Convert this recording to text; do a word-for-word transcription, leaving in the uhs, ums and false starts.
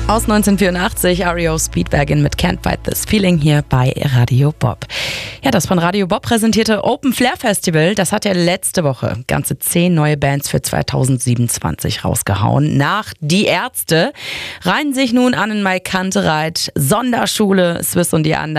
Aus neunzehnhundertvierundachtzig, R E O Speedwagon mit Can't Fight This Feeling hier bei Radio Bob. Ja, das von Radio Bob präsentierte Open Flair Festival, das hat ja letzte Woche ganze zehn neue Bands für zweitausendsiebenundzwanzig rausgehauen. Nach Die Ärzte reihen sich nun Annen Mai Kantereit, Sonderschule, Swiss und die anderen